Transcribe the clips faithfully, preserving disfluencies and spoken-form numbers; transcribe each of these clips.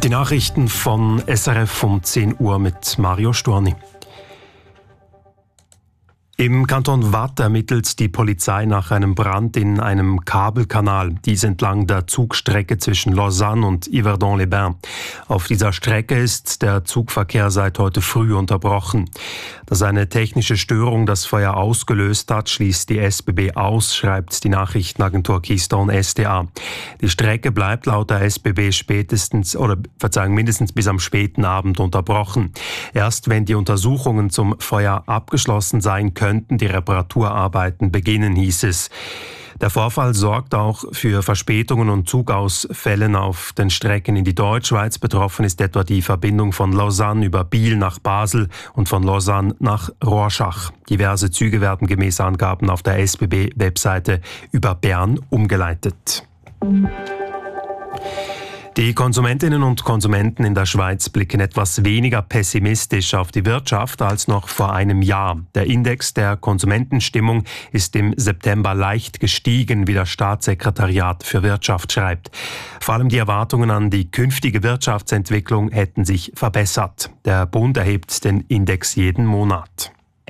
Die Nachrichten von S R F um zehn Uhr mit Mario Storni. Im Kanton Waadt ermittelt die Polizei nach einem Brand in einem Kabelkanal, dies entlang der Zugstrecke zwischen Lausanne und Yverdon-les-Bains. Auf dieser Strecke ist der Zugverkehr seit heute früh unterbrochen. Dass eine technische Störung das Feuer ausgelöst hat, schließt die S B B aus, schreibt die Nachrichtenagentur Keystone S D A. Die Strecke bleibt laut der S B B spätestens oder Verzeihung mindestens bis am späten Abend unterbrochen. Erst wenn die Untersuchungen zum Feuer abgeschlossen sein können, könnten die Reparaturarbeiten beginnen, hieß es. Der Vorfall sorgt auch für Verspätungen und Zugausfällen auf den Strecken in die Deutschschweiz. Betroffen ist etwa die Verbindung von Lausanne über Biel nach Basel und von Lausanne nach Rorschach. Diverse Züge werden gemäß Angaben auf der S B B-Webseite über Bern umgeleitet. Die Konsumentinnen und Konsumenten in der Schweiz blicken etwas weniger pessimistisch auf die Wirtschaft als noch vor einem Jahr. Der Index der Konsumentenstimmung ist im September leicht gestiegen, wie das Staatssekretariat für Wirtschaft schreibt. Vor allem die Erwartungen an die künftige Wirtschaftsentwicklung hätten sich verbessert. Der Bund erhebt den Index jeden Monat.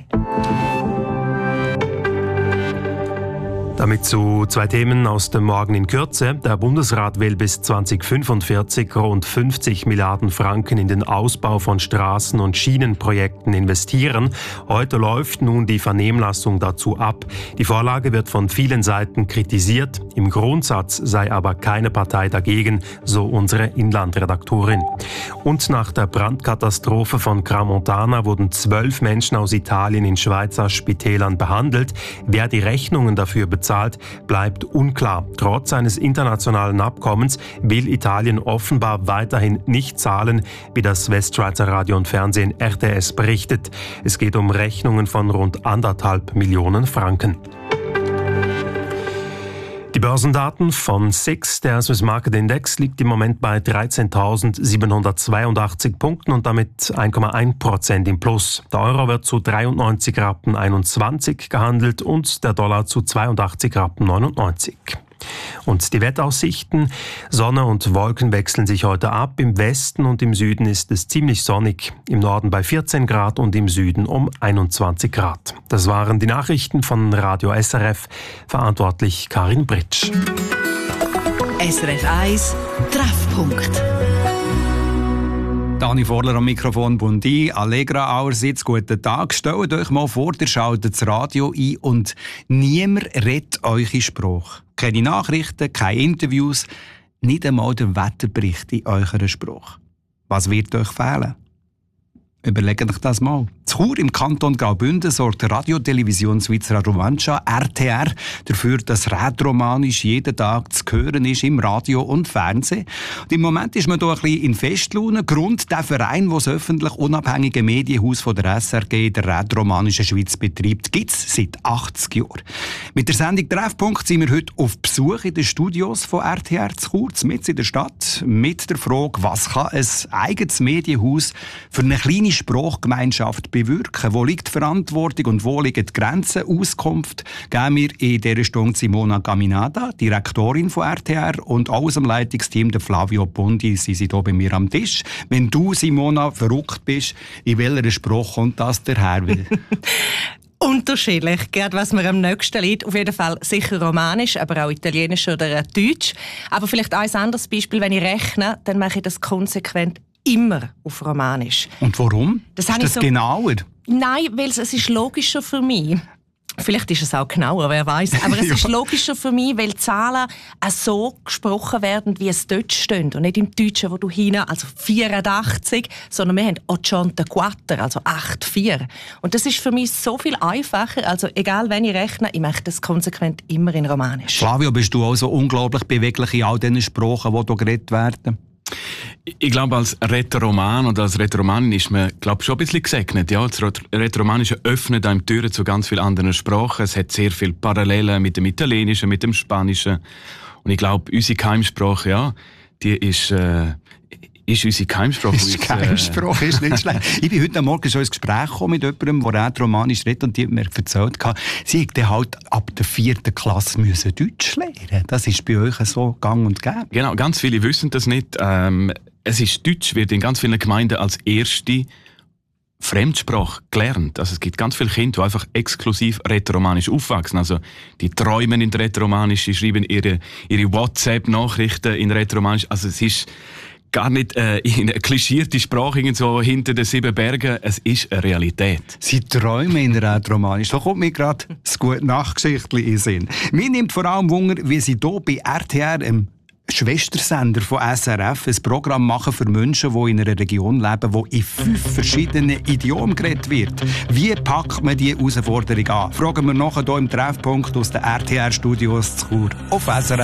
Damit zu zwei Themen aus dem Morgen in Kürze. Der Bundesrat will bis zweitausendfünfundvierzig rund fünfzig Milliarden Franken in den Ausbau von Straßen- und Schienenprojekten investieren. Heute läuft nun die Vernehmlassung dazu ab. Die Vorlage wird von vielen Seiten kritisiert. Im Grundsatz sei aber keine Partei dagegen, so unsere Inlandredaktorin. Und nach der Brandkatastrophe von Crans-Montana wurden zwölf Menschen aus Italien in Schweizer Spitälern behandelt. Wer die Rechnungen dafür bezahlt, Zahlt, bleibt unklar. Trotz eines internationalen Abkommens will Italien offenbar weiterhin nicht zahlen, wie das Westschweizer Radio und Fernsehen R T S berichtet. Es geht um Rechnungen von rund anderthalb Millionen Franken. Die Börsendaten von S I X, der Swiss Market Index, liegt im Moment bei dreizehntausendsiebenhundertzweiundachtzig Punkten und damit eins Komma eins Prozent im Plus. Der Euro wird zu dreiundneunzig Rappen einundzwanzig gehandelt und der Dollar zu zweiundachtzig Rappen neunundneunzig. Und die Wetteraussichten: Sonne und Wolken wechseln sich heute ab. Im Westen und im Süden ist es ziemlich sonnig. Im Norden bei vierzehn Grad und im Süden um einundzwanzig Grad. Das waren die Nachrichten von Radio S R F. Verantwortlich Karin Britsch. S R F eins Treffpunkt. Dani Vorler am Mikrofon, Bundi, Allegra allerseits, guten Tag. Stellt euch mal vor, ihr schaltet das Radio ein und niemand redet euch in Spruch. Keine Nachrichten, keine Interviews, nicht einmal der Wetterbericht in eurem Spruch. Was wird euch fehlen? Überlegt euch das mal. Zu Chur im Kanton Graubünden sorgt Radio-Television Svizzera Romancia R T R dafür, dass Rätoromanisch jeden Tag zu hören ist im Radio und Fernsehen. Und im Moment ist man hier ein bisschen in Festlaune. Grund der Verein, der das öffentlich unabhängige Medienhaus von der S R G, der Rätoromanischen Schweiz, betreibt, gibt es seit achtzig Jahren. Mit der Sendung Treffpunkt sind wir heute auf Besuch in den Studios von R T R zu Chur, mitten in der Stadt, mit der Frage, was kann ein eigenes Medienhaus für eine kleine Sprachgemeinschaft bewirken? Wo liegt die Verantwortung und wo liegen die Grenzen? Auskunft geben wir in dieser Stunde Simona Gaminada, Direktorin von R T R, und auch aus dem Leitungsteam der Flavio Bundi. Sie sind hier bei mir am Tisch. Wenn du, Simona, verrückt bist, in welcher Sprache kommt das daher? Unterschiedlich, gerade was mir am nächsten liegt. Auf jeden Fall sicher Romanisch, aber auch Italienisch oder Deutsch. Aber vielleicht ein anderes Beispiel, wenn ich rechne, dann mache ich das konsequent immer auf Romanisch. Und warum? Das ist das so genauer? Nein, weil es, es ist logischer für mich. Vielleicht ist es auch genauer, wer weiß. Aber es ja. ist logischer für mich, weil die Zahlen auch so gesprochen werden, wie es dort steht. Und nicht im Deutschen, wo du hinten, also vierundachtzig, sondern wir haben ottantaquattro, also achtundvierzig. Und das ist für mich so viel einfacher. Also egal, wenn ich rechne, ich mache das konsequent immer in Romanisch. Flavio, bist du auch so unglaublich beweglich in all diesen Sprachen, die hier geredet werden? Ich glaube, als Rätoroman oder als Rätoromanin ist man, glaube schon ein bisschen gesegnet. Ja, das Rätoromanische öffnet einem Türen zu ganz vielen anderen Sprachen. Es hat sehr viele Parallelen mit dem Italienischen, mit dem Spanischen. Und ich glaube, unsere Keimsprache, ja, die ist, äh, ist unsere Keimsprache. Ist Keimsprache ist nicht schlecht. Ich bin heute Morgen schon ins Gespräch gekommen mit jemandem, der Rätoromanisch redet, und die hat mir erzählt, sie hätte halt ab der vierten Klasse müssen Deutsch lernen. Das ist bei euch so gang und gäbe. Genau, ganz viele wissen das nicht. Ähm, es ist Deutsch, wird in ganz vielen Gemeinden als erste Fremdsprache gelernt. Also es gibt ganz viele Kinder, die einfach exklusiv rätoromanisch aufwachsen. Also die träumen in rätoromanisch, die schreiben ihre, ihre WhatsApp-Nachrichten in rätoromanisch. Also es ist gar nicht äh, eine klischierte Sprache so hinter den sieben Bergen. Es ist eine Realität. Sie träumen in rätoromanisch. Da kommt mir gerade das gute Nachtgeschichtli in den Sinn. Mir nimmt vor allem Wunder, wie Sie hier bei R T R im Schwestersender von S R F ein Programm machen für Menschen, die in einer Region leben, wo in fünf verschiedenen Idiomen geredet wird. Wie packt man diese Herausforderung an? Fragen wir nachher hier im Treffpunkt aus den R T R-Studios zu Chur auf S R F.